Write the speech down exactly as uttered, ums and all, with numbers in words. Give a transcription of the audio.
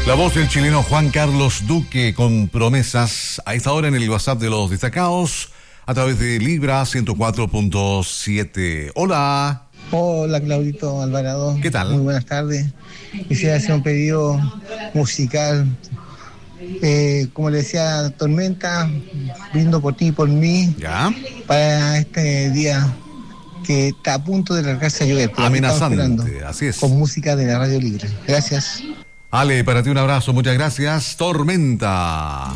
La voz del chileno Juan Carlos Duque con promesas a esta hora en el WhatsApp de los destacados a través de Libra ciento cuatro punto siete. Hola. Hola, Claudito Alvarado. ¿Qué tal? Muy buenas tardes. Quisiera hacer un pedido musical. Eh, como le decía, Tormenta, brindo por ti y por mí. ¿Ya? Para este día que está a punto de largarse a llover. Amenazante, así es. Con música de la Radio Libre. Gracias. Ale, para ti un abrazo, muchas gracias. Tormenta.